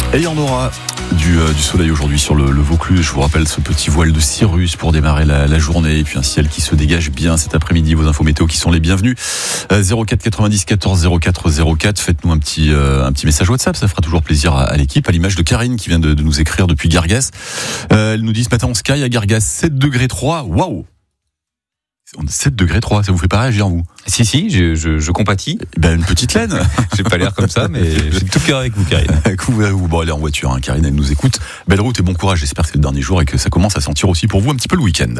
Et il y en aura du soleil aujourd'hui sur le Vaucluse. Je vous rappelle ce petit voile de Cyrus pour démarrer la journée. Et puis un ciel qui se dégage bien cet après-midi. Vos infos météo qui sont les bienvenus. 04 90 14 04 04. Faites-nous un petit message WhatsApp. Ça fera toujours plaisir à l'équipe. À l'image de Karine qui vient de nous écrire depuis Gargas. Elle nous dit ce matin en Sky à Gargas 7 degrés 3. Waouh! 7 degrés 3, ça vous fait pas réagir, vous? Si, je compatis. Une petite laine. J'ai pas l'air comme ça, mais j'ai tout cœur avec vous, Karine. Bon, elle est en voiture, hein. Karine, elle nous écoute. Belle route et bon courage, j'espère que c'est le dernier jour et que ça commence à sentir aussi pour vous un petit peu le week-end.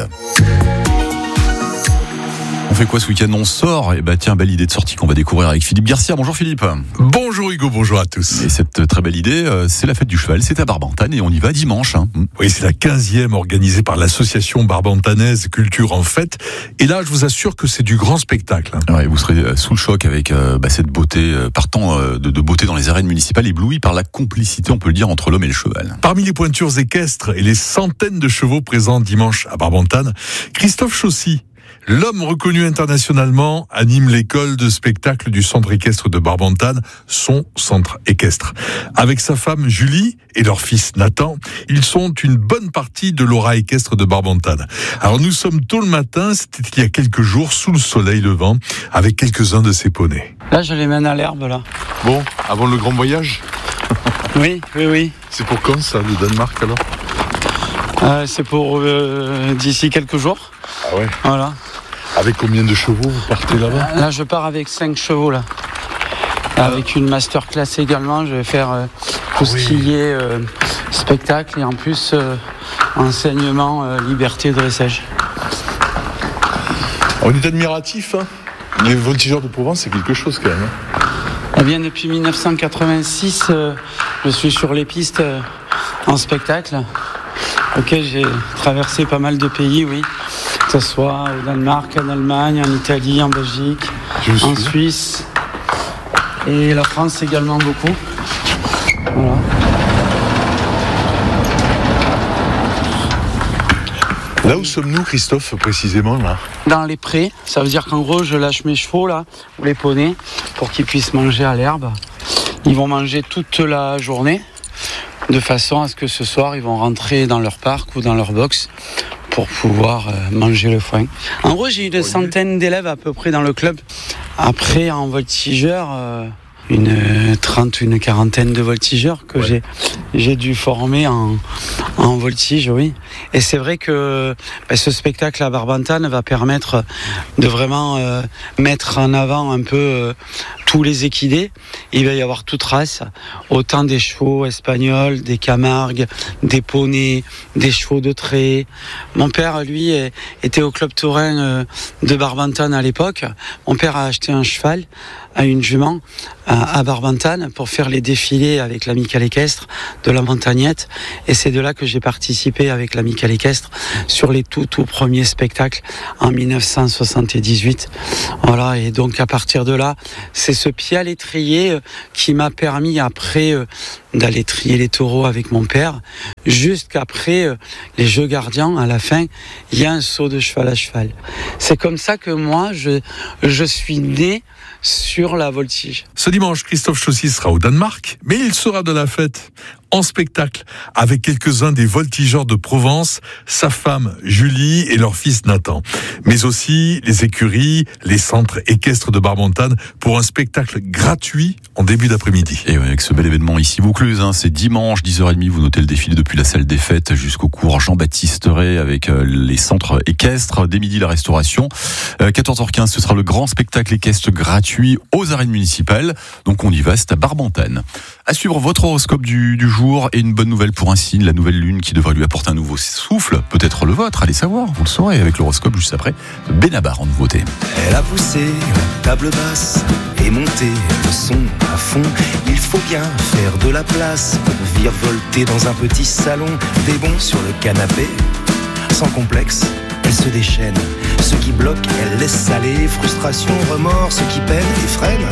On fait quoi ce week-end? On sort. Et tiens, belle idée de sortie qu'on va découvrir avec Philippe Garcia. Bonjour Philippe. Bonjour Hugo, bonjour à tous. Et cette très belle idée, c'est la fête du cheval, c'est à Barbantane et on y va dimanche. Oui, c'est la 15e organisée par l'association barbantanaise Culture en Fête. Et là, je vous assure que c'est du grand spectacle. Ouais, vous serez sous le choc avec cette beauté, partant de beauté dans les arènes municipales, ébloui par la complicité, on peut le dire, entre l'homme et le cheval. Parmi les pointures équestres et les centaines de chevaux présents dimanche à Barbantane, Christophe Chaussy, l'homme reconnu internationalement, anime l'école de spectacle du centre équestre de Barbantane, son centre équestre. Avec sa femme Julie et leur fils Nathan, ils sont une bonne partie de l'aura équestre de Barbantane. Alors nous sommes tôt le matin, c'était il y a quelques jours, sous le soleil levant, avec quelques-uns de ces poneys. Là, je les mène à l'herbe, là. Bon, avant le grand voyage? Oui. C'est pour quand ça, le Danemark alors? C'est pour d'ici quelques jours. Ah ouais? Voilà. Avec combien de chevaux vous partez là-bas? Là, je pars avec 5 chevaux, là. Avec une masterclass également. Je vais faire tout ce qui est spectacle et en plus enseignement, liberté, dressage. On est admiratif, hein. Les voltigeurs de Provence, c'est quelque chose quand même. Eh bien, depuis 1986, je suis sur les pistes en spectacle. Ok, j'ai traversé pas mal de pays, oui. Que ce soit au Danemark, en Allemagne, en Italie, en Belgique, en Suisse. Et la France également beaucoup. Voilà. Là où sommes-nous, Christophe, précisément là? Dans les prés, ça veut dire qu'en gros, je lâche mes chevaux là, ou les poneys, pour qu'ils puissent manger à l'herbe. Ils vont manger toute la journée, de façon à ce que ce soir, ils vont rentrer dans leur parc ou dans leur box pour pouvoir manger le foin. En gros, j'ai une centaine d'élèves à peu près dans le club. Après, en voltigeur, une quarantaine de voltigeurs que j'ai dû former en voltige, oui. Et c'est vrai que ce spectacle à Barbantane va permettre de vraiment mettre en avant un peu tous les équidés. Il va y avoir toute race, autant des chevaux espagnols, des camargues, des poneys, des chevaux de trait. Mon père, lui, était au club taurin de Barbantane à l'époque. Mon père a acheté un cheval à une jument à Barbantane pour faire les défilés avec l'amicale équestre de la Montagnette. Et c'est de là que j'ai participé avec l'amicale équestre sur les tout premiers spectacles en 1978. Voilà, et donc à partir de là, c'est ce pied à l'étrier qui m'a permis après d'aller trier les taureaux avec mon père, jusqu'après les Jeux Gardiens. À la fin, il y a un saut de cheval à cheval. C'est comme ça que moi, je suis né sur la voltige. Ce dimanche, Christophe Chaussy sera au Danemark, mais il sera de la fête en spectacle avec quelques-uns des voltigeurs de Provence, sa femme Julie et leur fils Nathan. Mais aussi les écuries, les centres équestres de Barbantane pour un spectacle gratuit en début d'après-midi. Et avec ce bel événement ici, Vaucluse, c'est dimanche, 10h30, vous notez le défilé depuis la salle des fêtes jusqu'au cours Jean-Baptiste Ray avec les centres équestres. Dès midi, la restauration. 14h15, ce sera le grand spectacle équestre gratuit aux arènes municipales. Donc on y va, c'est à Barbantane. À suivre votre horoscope du jour et une bonne nouvelle pour un signe, la nouvelle lune qui devrait lui apporter un nouveau souffle, peut-être le vôtre, allez savoir, vous le saurez avec l'horoscope juste après. Benabar en nouveauté. Elle a poussé la table basse et monté le son à fond. Il faut bien faire de la place pour virevolter dans un petit salon. Des bons sur le canapé, sans complexe, elle se déchaîne. Ce qui bloque, elle laisse aller. Frustration, remords, ce qui peine et freine.